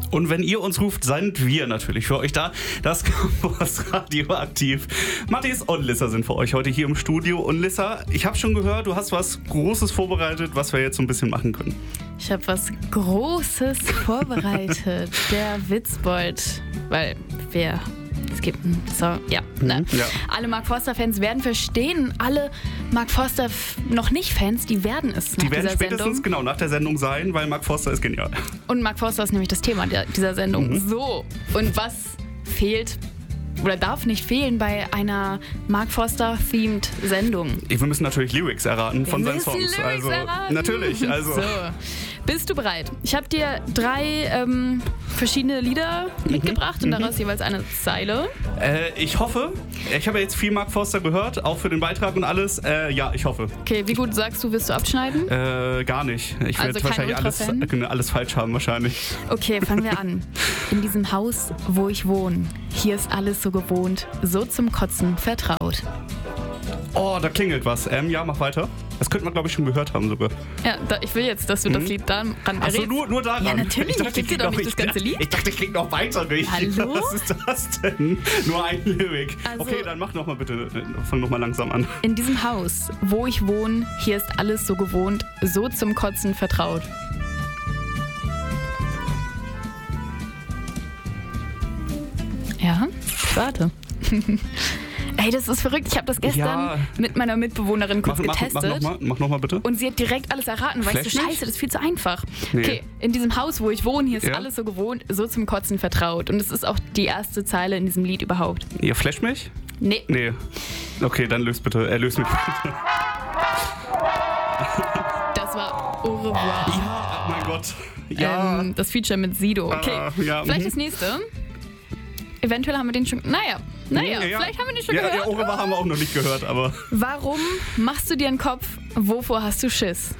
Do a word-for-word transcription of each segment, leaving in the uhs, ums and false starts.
Und wenn ihr uns ruft, sind wir natürlich für euch da. Das Campus Radioaktiv. Mathis und Lissa sind für euch heute hier im Studio. Und Lissa, ich habe schon gehört, du hast was Großes vorbereitet, was wir jetzt so ein bisschen machen können. Ich habe was Großes vorbereitet. Der Witzbold. Weil wir... Es gibt einen Song, ja, ne? Ja. Alle Mark Forster-Fans werden verstehen. Alle Mark Forster noch nicht Fans, die werden es nach Die werden dieser spätestens Sendung. genau nach der Sendung sein, weil Mark Forster ist genial. Und Mark Forster ist nämlich das Thema der, dieser Sendung. Mhm. So, und was fehlt oder darf nicht fehlen bei einer Mark Forster-themed Sendung? Wir müssen natürlich Lyrics erraten von Wir seinen müssen Songs. die Lyrics Also erraten. natürlich. Also So, bist du bereit? Ich habe dir drei ähm, verschiedene Lieder mitgebracht und daraus jeweils eine Zeile. äh, ich hoffe. Ich habe ja jetzt viel Mark Forster gehört, auch für den Beitrag und alles. Äh, ja, ich hoffe. Okay, wie gut sagst du, wirst du abschneiden? Äh, gar nicht. Ich Also werde kein wahrscheinlich alles, Ultra-Fan? äh, alles falsch haben wahrscheinlich. Okay, fangen wir an. In diesem Haus, wo ich wohne, hier ist alles so gewohnt, so zum Kotzen vertraut. Oh, da klingelt was. Ähm, ja, mach weiter. Das könnte man, glaube ich, schon gehört haben sogar. Ja, da, ich will jetzt, dass du das Lied daran Achso, errätst. nur, nur daran. Ja, natürlich. Ich, dachte, gebe dir krieg doch noch- nicht das ganze ich, Lied. Ich dachte, ich krieg noch weiter nicht. Hallo? Was ist das denn? Nur ein Lyric. Also- Okay, dann mach noch mal bitte. Fang noch mal langsam an. In diesem Haus, wo ich wohne, hier ist alles so gewohnt, so zum Kotzen vertraut. Ja, warte. Ey, das ist verrückt. Ich habe das gestern Ja. mit meiner Mitbewohnerin kurz Mach, mach, getestet. mach, noch mal, mach noch mal bitte. Und sie hat direkt alles erraten. Weißt du, Flash mich? scheiße, das ist viel zu einfach. Nee. Okay, in diesem Haus, wo ich wohne, hier ist Ja. alles so gewohnt, so zum Kotzen vertraut. Und es ist auch die erste Zeile in diesem Lied überhaupt. Ihr flasht mich? Nee, Nee. Okay, dann löst bitte. Äh, löst mich bitte. das war Au revoir. Ja, oh mein Gott. Ja. Ähm, das Feature mit Sido. Okay, Ah, ja, vielleicht mhm. das nächste. Eventuell haben wir den schon... Naja, naja, Ja, ja. vielleicht haben wir den schon ja, gehört. Ja, Orewa haben wir auch noch nicht gehört, aber... Warum machst du dir einen Kopf? Wovor hast du Schiss?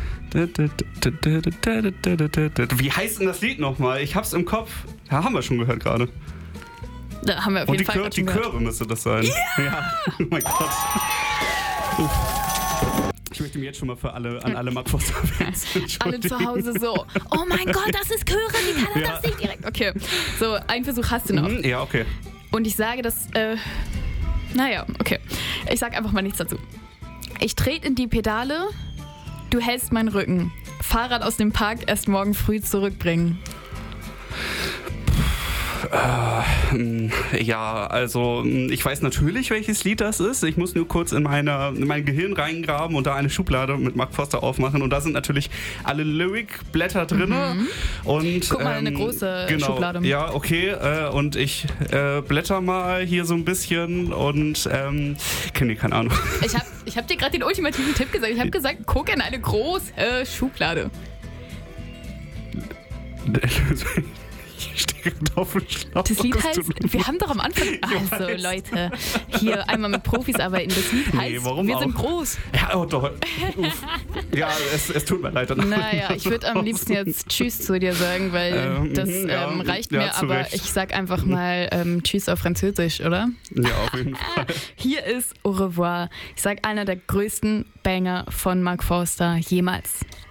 Wie heißt denn das Lied nochmal? Ich hab's im Kopf. Ja, haben wir schon gehört gerade. Da haben wir auf Und jeden die, Fall Chör, gerade die schon gehört. Chöre müsste das sein. Ja! ja. Oh mein Gott. Uff. Ich möchte mir jetzt schon mal für alle, an alle Mark Forster-Fans Alle zu Hause so, oh mein Gott, das ist Chöre, wie kann er Ja. das nicht direkt? Okay, so, einen Versuch hast du noch. Mhm, ja, okay. Und ich sage das, äh, naja, okay. Ich sag einfach mal nichts dazu. Ich trete in die Pedale, du hältst meinen Rücken. Fahrrad aus dem Park erst morgen früh zurückbringen. Ja, also ich weiß natürlich, welches Lied das ist. Ich muss nur kurz in, meine, in mein Gehirn reingraben und da eine Schublade mit Mark Forster aufmachen. Und da sind natürlich alle Lyric-Blätter drin. Mhm. Und, Guck mal, ähm, eine große genau, Schublade. Ja, okay. Äh, und ich äh, blätter mal hier so ein bisschen und ähm, nee, keine Ahnung. Ich habe ich hab dir gerade den ultimativen Tipp gesagt. Ich habe gesagt, guck in eine große äh, Schublade. Ich stehe gerade auf dem Schlauch. Das Lied Es heißt, tut mir leid. wir haben doch am Anfang, also weiß. Leute, hier einmal mit Profis arbeiten. Das Lied Nee, heißt, warum wir auch? sind groß. Ja, oh, doch. Uff. Ja, es, es tut mir leid. Naja, ich würde am liebsten jetzt Tschüss zu dir sagen, weil Ähm, das mhm, ja, ähm, reicht ja, mir, zu aber Recht. ich sag einfach mal ähm, Tschüss auf Französisch, oder? Ja, auf jeden Fall. Hier ist Au revoir. Ich sag einer der größten Banger von Mark Forster jemals.